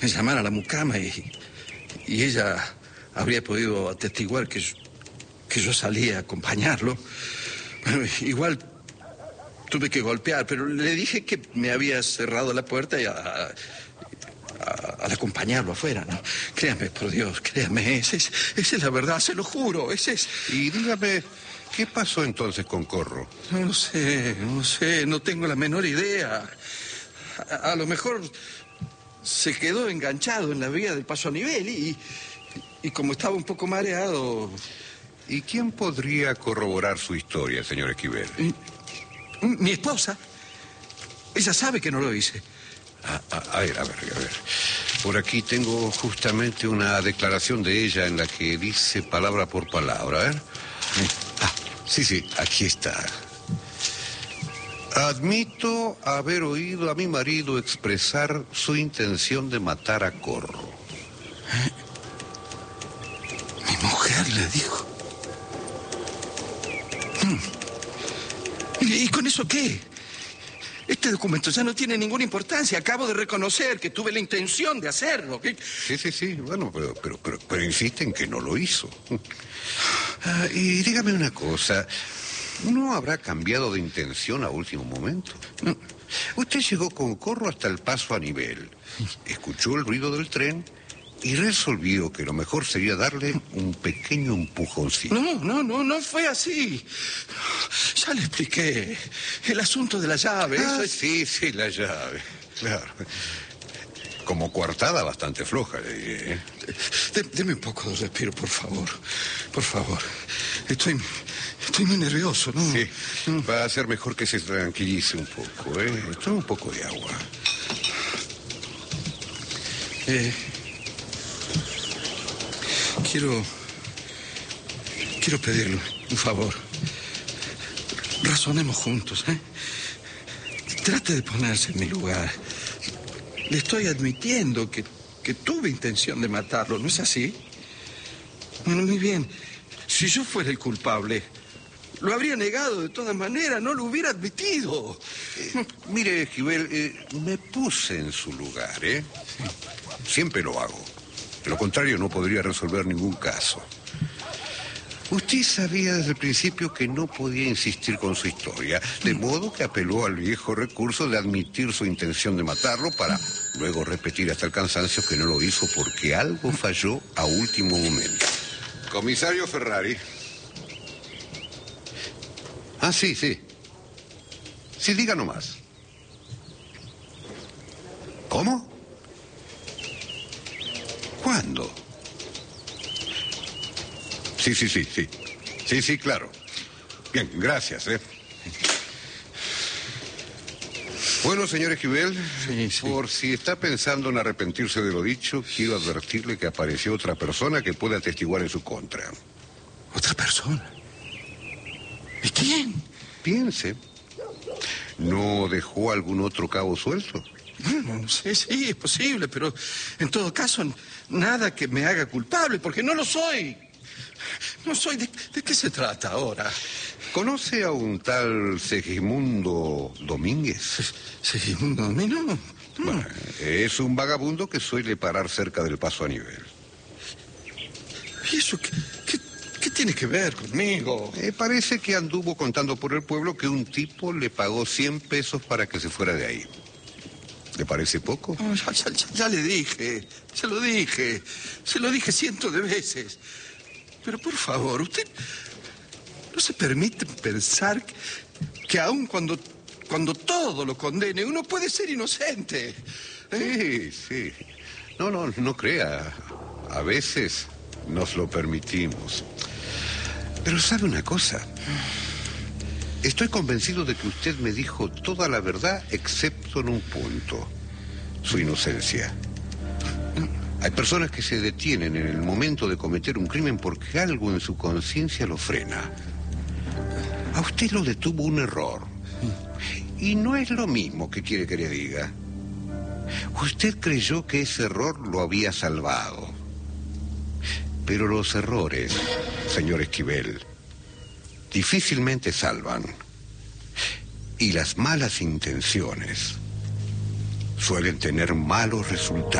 llamar a la mucama y ella habría podido atestiguar que yo salí a acompañarlo. Bueno, igual tuve que golpear, pero le dije que me había cerrado la puerta y al acompañarlo afuera, ¿no? Créame, por Dios, créame, esa es la verdad, se lo juro, ese es... Y dígame, ¿qué pasó entonces con Corro? No lo sé, no tengo la menor idea. A lo mejor se quedó enganchado en la vía del paso a nivel y como estaba un poco mareado... ¿Y quién podría corroborar su historia, señor Esquivel? Mi esposa. Ella sabe que no lo hice. A ver. Por aquí tengo justamente una declaración de ella en la que dice palabra por palabra, ¿eh? Sí, aquí está. Admito haber oído a mi marido expresar su intención de matar a Corro. Mi mujer le dijo. ¿Y con eso qué? Este documento ya no tiene ninguna importancia. Acabo de reconocer que tuve la intención de hacerlo. Sí. Bueno, pero insiste en que no lo hizo. Y dígame una cosa. ¿No habrá cambiado de intención a último momento? No. Usted llegó con Corro hasta el paso a nivel. Escuchó el ruido del tren y resolvió que lo mejor sería darle un pequeño empujoncito. No fue así. Ya le expliqué. El asunto de la llave. Sí, la llave. Claro. Como coartada bastante floja, le diré. Deme un poco de respiro, por favor. Por favor. Estoy muy nervioso, ¿no? Sí. Va a ser mejor que se tranquilice un poco, ¿eh? Tome un poco de agua. Quiero pedirle un favor. Razonemos juntos, ¿eh? Trate de ponerse en mi lugar. Le estoy admitiendo que tuve intención de matarlo, ¿no es así? Bueno, muy bien. Si yo fuera el culpable, lo habría negado de todas maneras, no lo hubiera admitido. Mire, Esquivel, me puse en su lugar, ¿eh? Siempre lo hago. De lo contrario, no podría resolver ningún caso. Usted sabía desde el principio que no podía insistir con su historia, de modo que apeló al viejo recurso de admitir su intención de matarlo para luego repetir hasta el cansancio que no lo hizo porque algo falló a último momento. Comisario Ferrari. Sí. Sí, diga nomás. ¿Cómo? ¿Cuándo? Sí. Sí, claro. Bien, gracias, ¿eh? Bueno, señor Esquivel, Sí. por si está pensando en arrepentirse de lo dicho, quiero advertirle que apareció otra persona que puede atestiguar en su contra. ¿Otra persona? ¿Y quién? Piense. ¿No dejó algún otro cabo suelto? No sé, sí, es posible, pero en todo caso, nada que me haga culpable, porque no lo soy. No soy. ¿De qué se trata ahora? ¿Conoce a un tal Segismundo Domínguez? ¿Segismundo Domínguez? No. Bueno, es un vagabundo que suele parar cerca del paso a nivel. ¿Y eso qué tiene que ver conmigo? Parece que anduvo contando por el pueblo que un tipo le pagó 100 pesos para que se fuera de ahí. ¿Le parece poco? No, ya le dije, se lo dije 100 de veces. Pero por favor, usted no se permite pensar que aun cuando todo lo condene, uno puede ser inocente. Sí. No crea. A veces nos lo permitimos. Pero ¿sabe una cosa? Estoy convencido de que usted me dijo toda la verdad excepto en un punto. Su inocencia. Hay personas que se detienen en el momento de cometer un crimen porque algo en su conciencia lo frena. A usted lo detuvo un error. Y no es lo mismo que quiere que le diga. Usted creyó que ese error lo había salvado. Pero los errores, señor Esquivel, difícilmente salvan. Y las malas intenciones suelen tener malos resultados.